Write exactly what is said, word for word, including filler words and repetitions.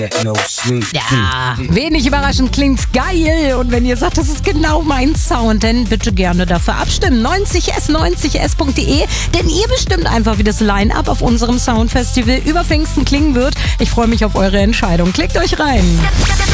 get no sleep. Ja, wenig überraschend klingt's geil. Und wenn ihr sagt, das ist genau mein Sound, dann bitte gerne dafür abstimmen. neunzig s neunzig s punkt de, denn ihr bestimmt einfach, wie das Line-Up auf unserem Soundfestival über Pfingsten klingen wird. Ich freue mich auf eure Entscheidung. Klickt euch rein.